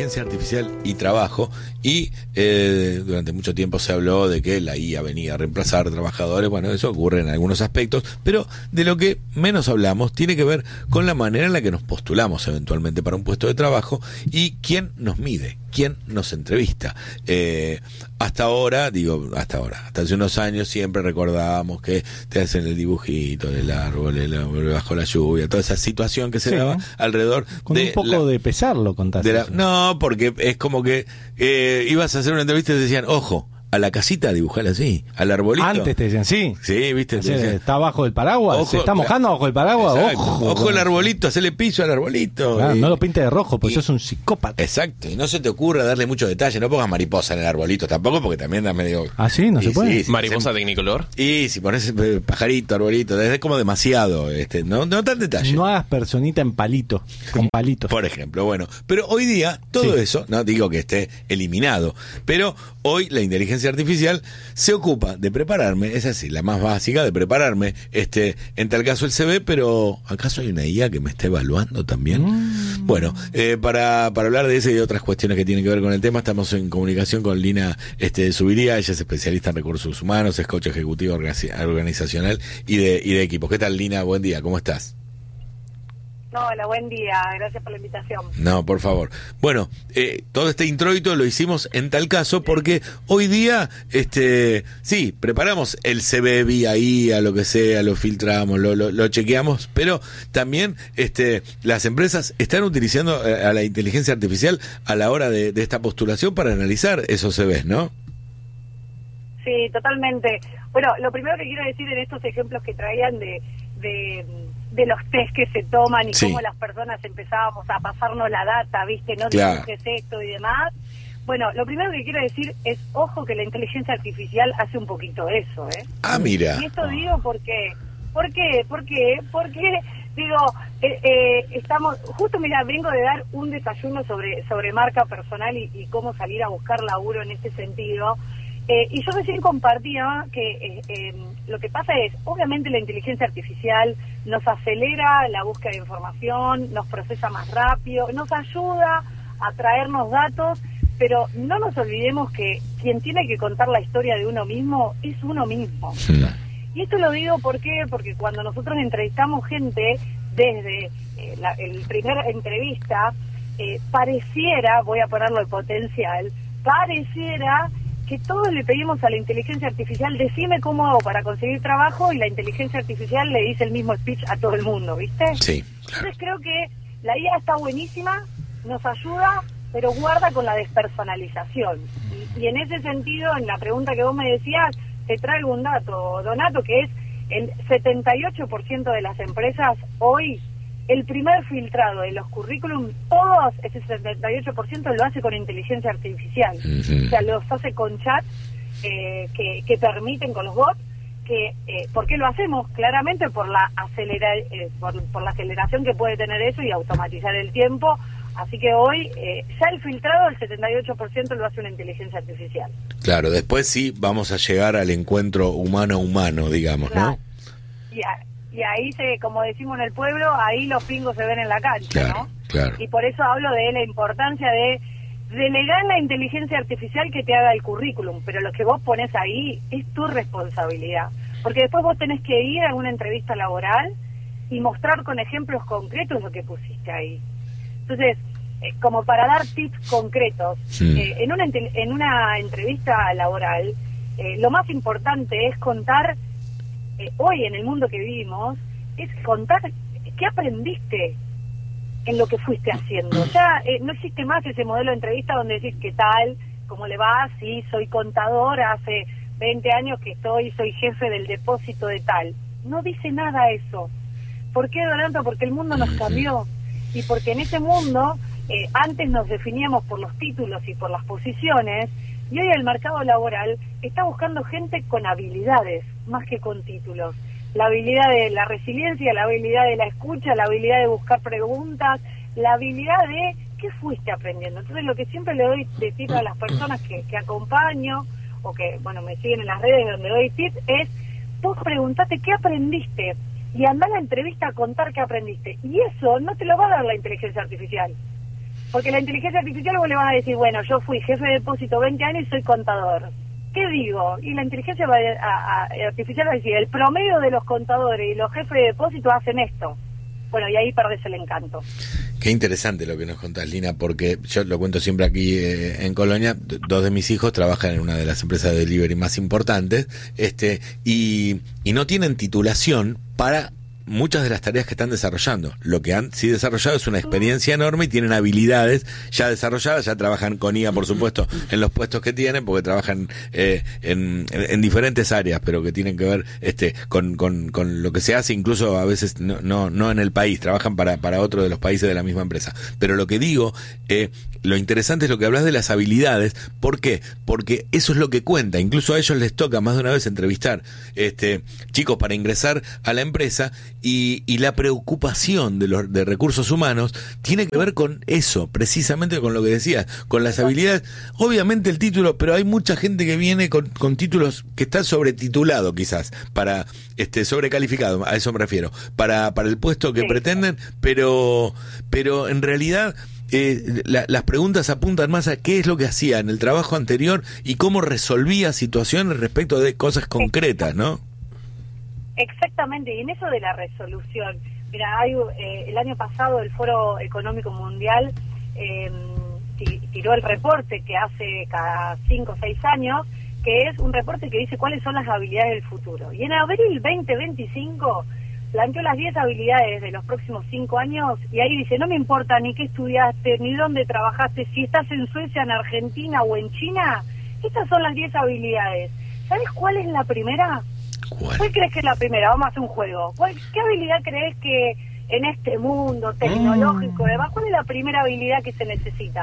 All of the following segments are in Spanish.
inteligencia artificial y trabajo, y durante mucho tiempo se habló de que la IA venía a reemplazar trabajadores. Bueno, eso ocurre en algunos aspectos, pero de lo que menos hablamos tiene que ver con la manera en la que nos postulamos eventualmente para un puesto de trabajo y quién nos mide, quién nos entrevista. Hasta hace unos años siempre recordábamos que te hacen el dibujito del árbol, el hombre bajo la lluvia, toda esa situación que se daba alrededor con un poco de pesar lo contaste. No, porque es como que ibas a hacer una entrevista y te decían, ojo, a la casita dibujala así, al arbolito. Antes te decían, sí, viste, está bajo el paraguas, ojo, se está mojando bajo el paraguas, ojo el arbolito, hacele piso al arbolito. Claro, no lo pintes de rojo, porque sos un psicópata. Exacto, y no se te ocurra darle muchos detalles, no pongas mariposa en el arbolito tampoco, porque también da medio... ¿Ah, sí? ¿No se puede? Sí, ¿Mariposa tecnicolor? Y si pones pajarito, arbolito, es como demasiado, no tan detalle. No hagas personita en palito, con palitos. Por ejemplo, bueno, pero hoy día todo eso, no digo que esté eliminado, pero hoy la inteligencia artificial se ocupa de prepararme, es así, la más básica, de prepararme, en tal caso el CV, pero ¿acaso hay una IA que me está evaluando también? Bueno, para hablar de ese y de otras cuestiones que tienen que ver con el tema, estamos en comunicación con Lina Zubiría. Ella es especialista en recursos humanos, es coach ejecutivo organizacional y de equipos. ¿Qué tal, Lina? Buen día, ¿cómo estás? Hola, buen día, gracias por la invitación. No, por favor. Bueno, todo este introito lo hicimos en tal caso porque hoy día, sí, preparamos el CV vía IA, lo que sea, lo filtramos, lo chequeamos, pero también las empresas están utilizando a la inteligencia artificial a la hora de esta postulación para analizar esos CVs, ¿no? Sí, totalmente. Bueno, lo primero que quiero decir en estos ejemplos que traían de los test que se toman y cómo las personas empezábamos a pasarnos la data, ¿viste? No dibujes esto y demás. Bueno, lo primero que quiero decir es, ojo, que la inteligencia artificial hace un poquito eso, ¿eh? Ah, mira. Y esto digo porque, digo, estamos, justo mira, vengo de dar un desayuno sobre marca personal y cómo salir a buscar laburo en este sentido. Y yo recién compartía que lo que pasa es, obviamente la inteligencia artificial nos acelera la búsqueda de información, nos procesa más rápido, nos ayuda a traernos datos, pero no nos olvidemos que quien tiene que contar la historia de uno mismo es uno mismo. Sí. Y esto lo digo porque cuando nosotros entrevistamos gente desde el primer entrevista, pareciera, voy a ponerlo de potencial, pareciera que todos le pedimos a la inteligencia artificial, decime cómo hago para conseguir trabajo, y la inteligencia artificial le dice el mismo speech a todo el mundo, ¿viste? Sí. Entonces creo que la IA está buenísima, nos ayuda, pero guarda con la despersonalización. Y en ese sentido, en la pregunta que vos me decías, te traigo un dato, Donato, que es el 78% de las empresas hoy, el primer filtrado de los currículum, todos, ese 78% lo hace con inteligencia artificial. O sea, los hace con chat que permiten, con los bots, ¿por qué lo hacemos? Claramente por la aceleración que puede tener eso y automatizar el tiempo. Así que hoy, ya el filtrado, el 78% lo hace una inteligencia artificial. Claro, después sí vamos a llegar al encuentro humano-humano, digamos, claro. ¿no? Y ahí, como decimos en el pueblo, ahí los pingos se ven en la cancha, claro, ¿no? Claro. Y por eso hablo de la importancia de delegar la inteligencia artificial que te haga el currículum, pero lo que vos pones ahí es tu responsabilidad. Porque después vos tenés que ir a una entrevista laboral y mostrar con ejemplos concretos lo que pusiste ahí. Entonces, como para dar tips concretos, en una entrevista laboral, lo más importante es contar, hoy en el mundo que vivimos, es contar qué aprendiste en lo que fuiste haciendo. Ya no existe más ese modelo de entrevista donde decís qué tal, cómo le va, sí, soy contador, hace 20 años que soy jefe del depósito de tal. No dice nada eso. ¿Por qué, Donato? Porque el mundo nos cambió. Y porque en ese mundo, antes nos definíamos por los títulos y por las posiciones, y hoy el mercado laboral está buscando gente con habilidades, más que con títulos. La habilidad de la resiliencia, la habilidad de la escucha, la habilidad de buscar preguntas, la habilidad de qué fuiste aprendiendo. Entonces, lo que siempre le doy de tip a las personas que acompaño, o que, bueno, me siguen en las redes donde doy tips, es, vos preguntate qué aprendiste, y andá a la entrevista a contar qué aprendiste. Y eso no te lo va a dar la inteligencia artificial. Porque la inteligencia artificial vos le vas a decir, bueno, yo fui jefe de depósito 20 años y soy contador. ¿Qué digo? Y la inteligencia artificial va a decir, el promedio de los contadores y los jefes de depósito hacen esto. Bueno, y ahí perdés el encanto. Qué interesante lo que nos contás, Lina, porque yo lo cuento siempre aquí en Colonia. Dos de mis hijos trabajan en una de las empresas de delivery más importantes, y no tienen titulación para muchas de las tareas que están desarrollando. Lo que han sí desarrollado es una experiencia enorme y tienen habilidades ya desarrolladas, ya trabajan con IA, por supuesto, en los puestos que tienen, porque trabajan en diferentes áreas, pero que tienen que ver con lo que se hace, incluso a veces no en el país, trabajan para otro de los países de la misma empresa. Pero lo que digo, lo interesante es lo que hablas de las habilidades. ¿Por qué? Porque eso es lo que cuenta. Incluso a ellos les toca más de una vez entrevistar chicos para ingresar a la empresa, y la preocupación de recursos humanos tiene que ver con eso, precisamente con lo que decías, con las habilidades. Obviamente el título, pero hay mucha gente que viene con títulos que están sobretitulado, quizás, para sobrecalificado, a eso me refiero, para el puesto que pretenden, pero en realidad las preguntas apuntan más a qué es lo que hacía en el trabajo anterior y cómo resolvía situaciones respecto de cosas concretas, ¿no? Exactamente, y en eso de la resolución, mira, el año pasado el Foro Económico Mundial tiró el reporte que hace cada 5 o 6 años, que es un reporte que dice cuáles son las habilidades del futuro. Y en abril 2025 planteó las 10 habilidades de los próximos 5 años, y ahí dice, no me importa ni qué estudiaste, ni dónde trabajaste, si estás en Suecia, en Argentina o en China, estas son las 10 habilidades. ¿Sabes cuál es la primera? ¿Cuál crees que es la primera? Vamos a hacer un juego. ¿Qué habilidad crees que en este mundo tecnológico, además, cuál es la primera habilidad que se necesita?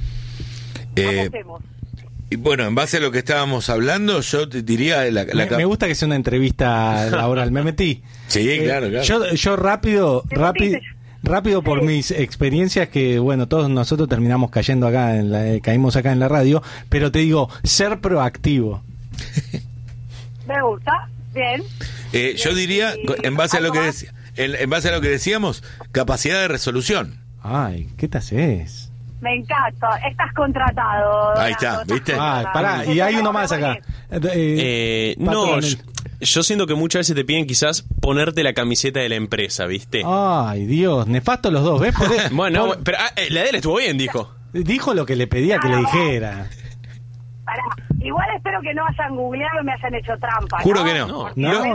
Y bueno, en base a lo que estábamos hablando, yo te diría... Me gusta que sea una entrevista laboral. Me metí. Sí, claro. Yo rápido por mis experiencias, que bueno, todos nosotros terminamos cayendo acá, caímos acá en la radio, pero te digo, ser proactivo. Me gusta. Bien. Yo diría, en base a lo que decíamos, capacidad de resolución. Ay, ¿qué te haces? Me encanta, estás contratado. Ahí está, ¿viste? Pará, y hay uno más acá. No, yo siento que muchas veces te piden quizás ponerte la camiseta de la empresa, ¿viste? Ay, Dios, nefasto los dos, ¿ves? Bueno, pero la de él estuvo bien, dijo. Dijo lo que le pedía que le dijera. Pará, igual espero que no hayan googleado y me hayan hecho trampa. Juro que no. No.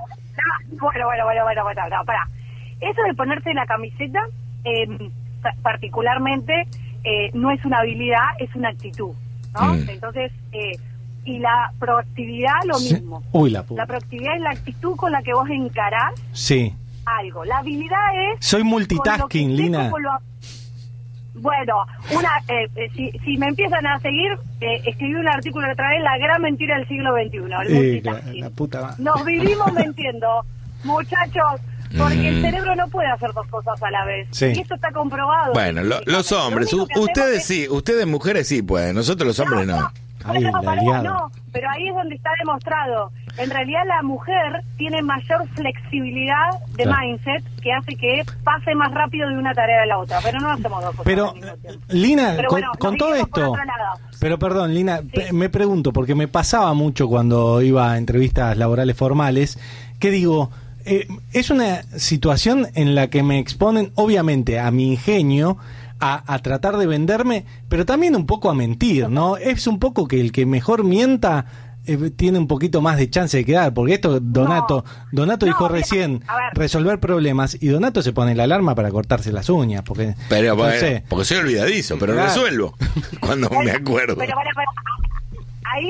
Bueno, pará. Eso de ponerte la camiseta, particularmente, no es una habilidad, es una actitud, ¿no? Entonces, y la proactividad, lo mismo. Uy, la proactividad es la actitud con la que vos encarás algo. La habilidad es... Soy multitasking, Lina. Bueno, si me empiezan a seguir, escribí un artículo otra vez, la gran mentira del siglo XXI, el multitasking. La puta... Nos vivimos mintiendo, muchachos, porque el cerebro no puede hacer dos cosas a la vez. Sí. Y esto está comprobado. Bueno, los hombres, ustedes sí, ustedes mujeres sí pueden, nosotros los hombres no. No, pero ahí es donde está demostrado. En realidad la mujer tiene mayor flexibilidad de mindset, que hace que pase más rápido de una tarea a la otra, pero no hacemos dos cosas. Pero, al mismo tiempo. Lina, pero bueno, con todo esto, pero perdón, Lina, sí. Me pregunto, porque me pasaba mucho cuando iba a entrevistas laborales formales, que digo, es una situación en la que me exponen, obviamente, a mi ingenio, a tratar de venderme, pero también un poco a mentir, ¿no? Es un poco que el que mejor mienta tiene un poquito más de chance de quedar, porque esto Donato dijo recién resolver problemas, y Donato se pone la alarma para cortarse las uñas, porque porque soy olvidadizo, pero claro. Resuelvo cuando me acuerdo. Pero ahí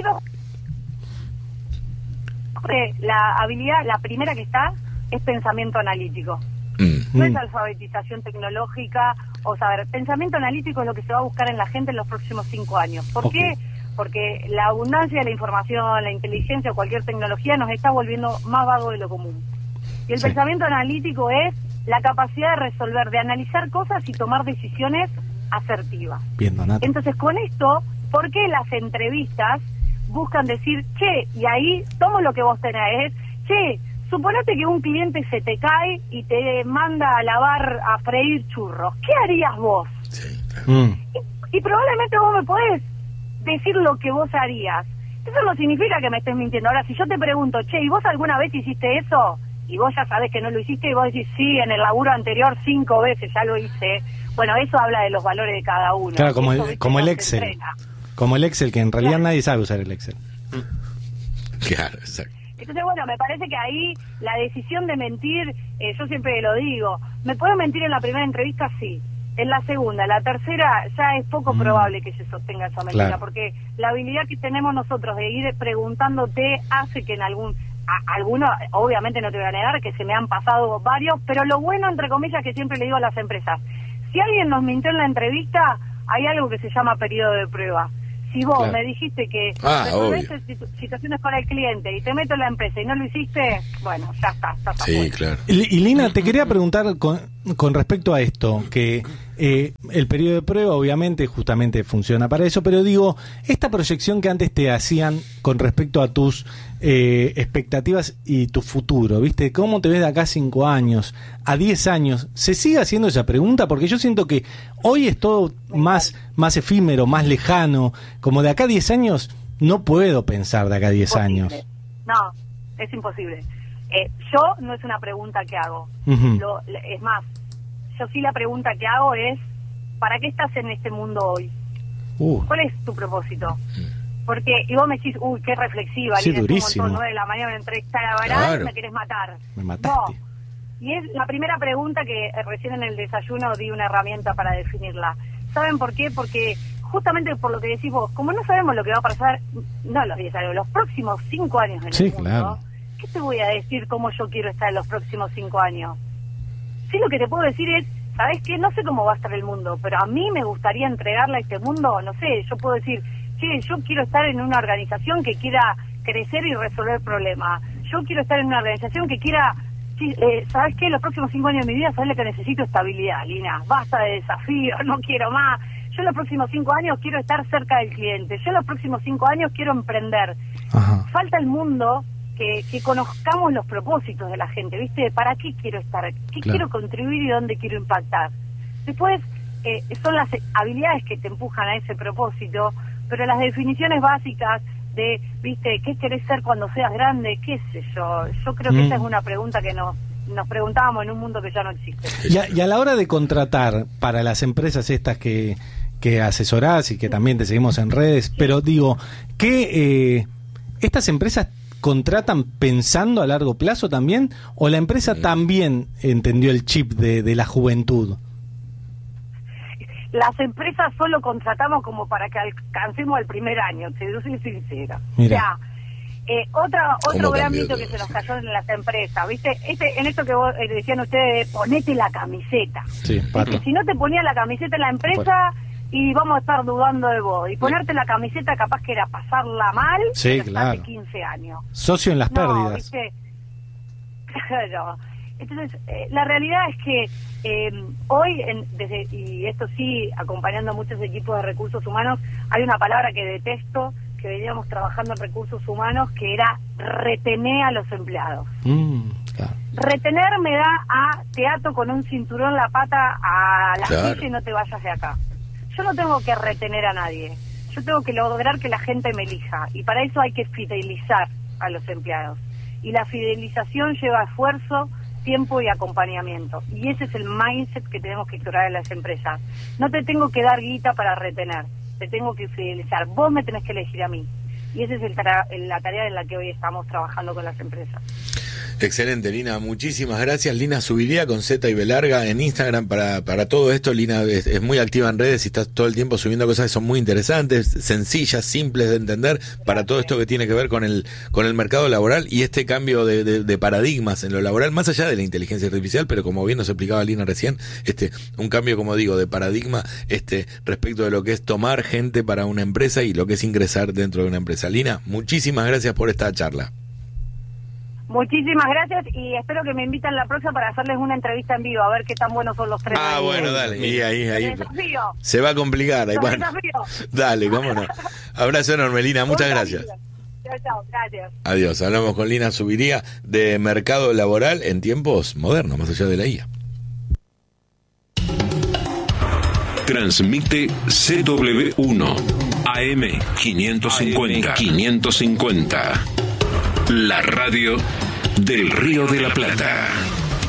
la habilidad, la primera que está, es pensamiento analítico. No es alfabetización tecnológica o saber. Pensamiento analítico es lo que se va a buscar en la gente en los próximos 5 años. ¿Por qué? Porque la abundancia de la información, la inteligencia o cualquier tecnología nos está volviendo más vago de lo común. Y el pensamiento analítico es la capacidad de resolver, de analizar cosas y tomar decisiones asertivas. Bien, Donato. Entonces, con esto, ¿por qué las entrevistas buscan decir, che, y ahí tomo lo que vos tenés, che, suponete que un cliente se te cae y te manda a lavar, a freír churros. ¿Qué harías vos? Sí, claro. Y probablemente vos me podés decir lo que vos harías. Eso no significa que me estés mintiendo. Ahora, si yo te pregunto, che, ¿y vos alguna vez hiciste eso? Y vos ya sabés que no lo hiciste, y vos decís, sí, en el laburo anterior 5 veces ya lo hice. Bueno, eso habla de los valores de cada uno. Claro, como eso, el Excel. Como el Excel, que en realidad nadie sabe usar el Excel. Claro, exacto. Entonces, bueno, me parece que ahí la decisión de mentir, yo siempre lo digo, ¿me puedo mentir en la primera entrevista? Sí. En la segunda, la tercera, ya es poco probable que se sostenga esa mentira, Claro. porque la habilidad que tenemos nosotros de ir preguntándote hace que en algunos, obviamente no te voy a negar que se me han pasado varios, pero lo bueno, entre comillas, que siempre le digo a las empresas, si alguien nos mintió en la entrevista, hay algo que se llama periodo de prueba. Si vos Claro. me dijiste que obvio. situaciones con el cliente y te meto en la empresa y no lo hiciste, bueno, ya estás Sí, afuera. claro. Y Lina, te quería preguntar con respecto a esto, que el periodo de prueba obviamente justamente funciona para eso, pero digo, esta proyección que antes te hacían con respecto a tus expectativas y tu futuro, ¿viste? ¿Cómo te ves de acá a 5 años, a 10 años? ¿Se sigue haciendo esa pregunta? Porque yo siento que hoy es todo más efímero, más lejano, como de acá a 10 años no puedo pensar de acá a 10 Imposible. años. No, es imposible. Yo no es una pregunta que hago. Ujú. Es más, yo sí la pregunta que hago es, ¿para qué estás en este mundo hoy? ¿Cuál es tu propósito? Porque, y vos me decís, uy, qué reflexiva, Sí, Lina, durísimo. 9 de la mañana me entrevista a la Claro. me querés matar. Me mataste. No. Y es la primera pregunta que recién en el desayuno di una herramienta para definirla. ¿Saben por qué? Porque justamente por lo que decís vos, como no sabemos lo que va a pasar, no los 10 años, los próximos 5 años en Sí, el mundo, claro. ¿qué te voy a decir cómo yo quiero estar en los próximos 5 años? Sí, lo que te puedo decir es, ¿sabés qué? No sé cómo va a estar el mundo, pero a mí me gustaría entregarle a este mundo, no sé, yo puedo decir, che, yo quiero estar en una organización que quiera crecer y resolver problemas. Yo quiero estar en una organización que quiera, ¿sabés qué? Los próximos 5 años de mi vida, ¿sabés lo que necesito? Estabilidad, Lina. Basta de desafíos, no quiero más. Yo en los próximos 5 años quiero estar cerca del cliente. Yo en los próximos 5 años quiero emprender. Ajá. Falta el mundo que conozcamos los propósitos de la gente, ¿viste? ¿Para qué quiero estar? ¿Qué Claro. quiero contribuir y dónde quiero impactar? Después, son las habilidades que te empujan a ese propósito, pero las definiciones básicas de, ¿viste? ¿Qué querés ser cuando seas grande? ¿Qué sé yo? Yo creo que esa es una pregunta que nos preguntábamos en un mundo que ya no existe. Y a la hora de contratar para las empresas estas que asesorás y que también te seguimos en redes, pero digo, ¿qué estas empresas contratan pensando a largo plazo también? ¿O la empresa también entendió el chip de la juventud? Las empresas solo contratamos como para que alcancemos el primer año, te soy sincera. Mira. O sea, otro ¿Cómo gran cambió mito todo que se nos eso? cayó en las empresas, ¿viste? En esto que vos decían ustedes, ponete la camiseta. Sí, Pato. Que si no te ponías la camiseta en la empresa, y vamos a estar dudando de vos. Y ponerte la camiseta capaz que era pasarla mal, Sí, pero claro. hace 15 años. Socio en las No, pérdidas. ¿viste? Claro. Entonces, la realidad es que hoy, y esto sí, acompañando a muchos equipos de recursos humanos, hay una palabra que detesto, que veníamos trabajando en recursos humanos, que era retener a los empleados. Claro. Retener me da a te ato con un cinturón la pata a la Claro. silla y no te vayas de acá. Yo no tengo que retener a nadie. Yo tengo que lograr que la gente me elija. Y para eso hay que fidelizar a los empleados. Y la fidelización lleva esfuerzo, tiempo y acompañamiento. Y ese es el mindset que tenemos que explorar en las empresas. No te tengo que dar guita para retener. Te tengo que fidelizar. Vos me tenés que elegir a mí. Y esa es la tarea en la que hoy estamos trabajando con las empresas. Excelente, Lina, muchísimas gracias. Lina Subiría con Z y B larga en Instagram para todo esto. Lina es muy activa en redes y está todo el tiempo subiendo cosas que son muy interesantes, sencillas, simples de entender para todo esto que tiene que ver con el mercado laboral y este cambio de paradigmas en lo laboral, más allá de la inteligencia artificial, pero como bien nos explicaba Lina recién, un cambio, como digo, de paradigma respecto de lo que es tomar gente para una empresa y lo que es ingresar dentro de una empresa. Lina, muchísimas gracias por esta charla. Muchísimas gracias y espero que me invitan la próxima para hacerles una entrevista en vivo, a ver qué tan buenos son los tres. Ah, bueno, dale. Y ahí. Desafío. Se va a complicar. Ahí, Los bueno. desafío. Dale, cómo no. Abrazo enorme, Lina. Muchas Un gracias. desafío. Chao, gracias. Adiós. Hablamos con Lina Subiría de mercado laboral en tiempos modernos, más allá de la IA. Transmite CW1 AM 550. La radio del Río de la Plata.